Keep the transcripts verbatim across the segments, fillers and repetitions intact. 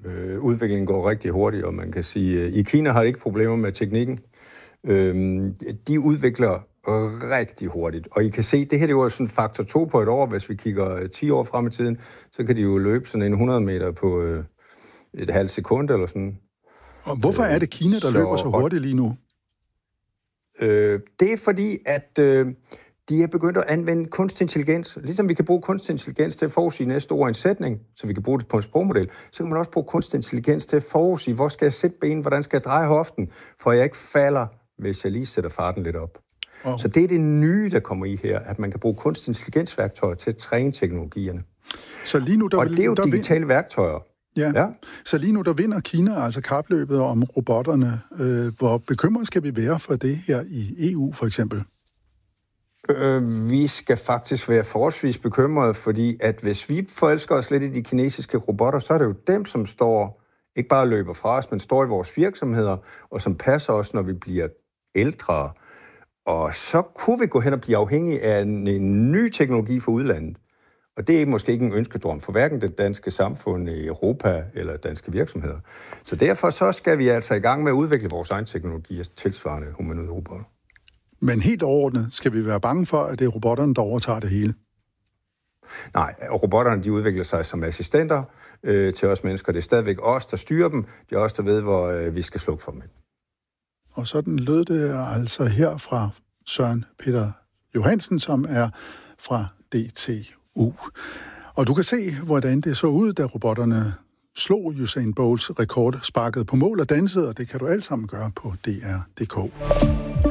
Øh, udviklingen går rigtig hurtigt, og man kan sige, at i Kina har de ikke problemer med teknikken. Øh, de udvikler rigtig hurtigt, og I kan se, det her det er jo sådan faktor to på et år. Hvis vi kigger ti år frem i tiden, så kan de jo løbe sådan en hundrede meter på øh, et halvt sekund eller sådan. Og hvorfor er det Kina, der så, løber så hurtigt lige nu? Øh, det er fordi, at øh, de er begyndt at anvende kunstig intelligens. Ligesom vi kan bruge kunstig intelligens til at forudsige næste ord i en sætning, så vi kan bruge det på en sprogmodel, så kan man også bruge kunstig intelligens til at forudsige, hvor skal jeg sætte benen, hvordan skal jeg dreje hoften, for jeg ikke falder, hvis jeg lige sætter farten lidt op. Oh. Så det er det nye, der kommer i her, at man kan bruge kunstig intelligensværktøjer til at træne teknologierne. Så lige nu, der og det er jo der digitale vind... værktøjer. Ja. ja, så lige nu, der vinder Kina altså kapløbet om robotterne. Øh, hvor bekymret skal vi være for det her i E U, for eksempel? Øh, vi skal faktisk være forholdsvis bekymrede, fordi at hvis vi forelsker os lidt i de kinesiske robotter, så er det jo dem, som står, ikke bare løber fra os, men står i vores virksomheder, og som passer os, når vi bliver ældre. Og så kunne vi gå hen og blive afhængige af en, en ny teknologi fra udlandet. Og det er måske ikke en ønskedrøm for hverken det danske samfund i Europa eller danske virksomheder. Så derfor så skal vi altså i gang med at udvikle vores egen teknologi og tilsvarende humanoide robotter. Men helt overordnet skal vi være bange for, at det er robotterne, der overtager det hele? Nej, robotterne de udvikler sig som assistenter øh, til os mennesker. Det er stadigvæk os, der styrer dem. Det er os, der ved, hvor øh, vi skal slukke for dem. Og sådan lød det altså her fra Søren Peter Johansen, som er fra D T U. Og du kan se, hvordan det så ud, da robotterne slog Usain Bolts rekord, sparkede på mål og dansede, og det kan du alt sammen gøre på D R punktum d k.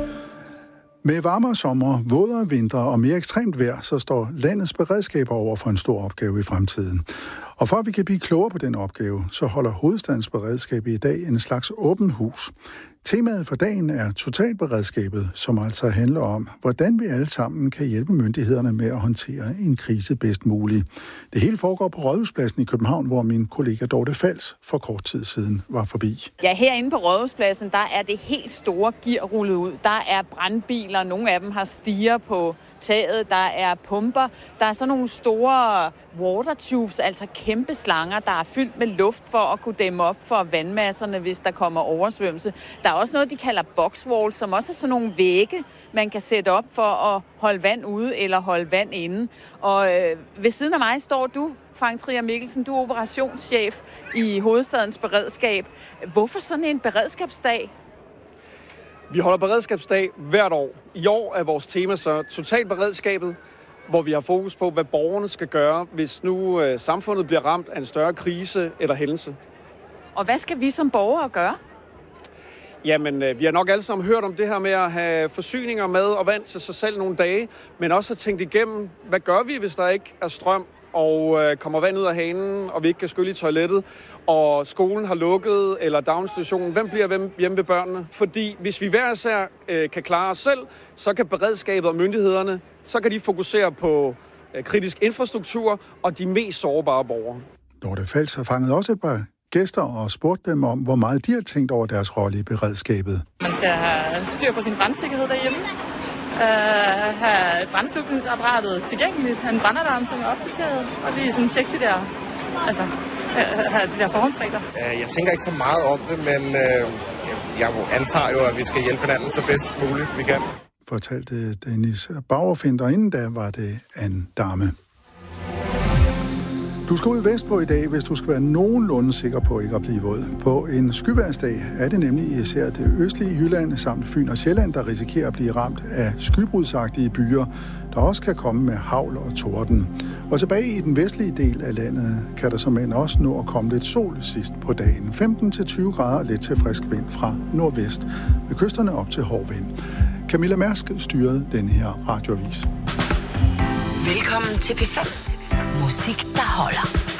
Med varmere sommer, vådere vinter og mere ekstremt vejr, så står landets beredskaber over for en stor opgave i fremtiden. Og for at vi kan blive klogere på den opgave, så holder Hovedstadens Beredskab i dag en slags åben hus. Temaet for dagen er totalberedskabet, som altså handler om, hvordan vi alle sammen kan hjælpe myndighederne med at håndtere en krise bedst muligt. Det hele foregår på Rådhuspladsen i København, hvor min kollega Dorte Fals for kort tid siden var forbi. Ja, herinde på Rådhuspladsen, der er det helt store gear rullet ud. Der er brandbiler, nogle af dem har stiger på taget, der er pumper, der er sådan nogle store water tubes, altså kæmpe slanger, der er fyldt med luft for at kunne dæmme op for vandmasserne, hvis der kommer oversvømmelse. Der er også noget, de kalder boxwalls, som også er sådan nogle vægge, man kan sætte op for at holde vand ude eller holde vand inde. Og øh, ved siden af mig står du, Frank Trier Mikkelsen, du er operationschef i Hovedstadens Beredskab. Hvorfor sådan en beredskabsdag? Vi holder beredskabsdag hvert år. I år er vores tema så totalberedskabet, hvor vi har fokus på, hvad borgerne skal gøre, hvis nu øh, samfundet bliver ramt af en større krise eller hændelse. Og hvad skal vi som borgere gøre? Jamen, øh, vi har nok alle sammen hørt om det her med at have forsyninger, mad og vand til sig selv nogle dage, men også have tænkt igennem, hvad gør vi, hvis der ikke er strøm, og øh, kommer vand ud af hanen, og vi ikke kan skylle i toilettet, og skolen har lukket, eller daginstitutionen. Hvem bliver hvem hjemme ved børnene? Fordi hvis vi hver især øh, kan klare os selv, så kan beredskabet og myndighederne, så kan de fokusere på øh, kritisk infrastruktur og de mest sårbare borgere. Dorte Fals har fanget også et par gæster og spurgt dem om, hvor meget de har tænkt over deres rolle i beredskabet. Man skal have styr på sin brandsikkerhed derhjemme. Uh, have brandslukningsapparatet tilgængeligt, have en brandalarm, som er opdateret, og lige sådan tjekke de der, altså, have de der forhåndsregler. Uh, jeg tænker ikke så meget om det, men uh, jeg antager jo, at vi skal hjælpe hinanden så bedst muligt vi kan. Fortalte Dennis Bauerfind, og inden da var det Anne Dame. Du skal ud vestpå i dag, hvis du skal være nogenlunde sikker på ikke at blive våd. På en skyvejrsdag er det nemlig især det østlige Jylland samt Fyn og Sjælland, der risikerer at blive ramt af skybrudsagtige byer, der også kan komme med hagl og torden. Og tilbage i den vestlige del af landet kan der som end også nå at komme lidt sol sidst på dagen. femten til tyve grader lidt til frisk vind fra nordvest. Ved kysterne op til hård vind. Camilla Mærsk styrede denne her radioavis. Velkommen til P fem. Musik, der holder.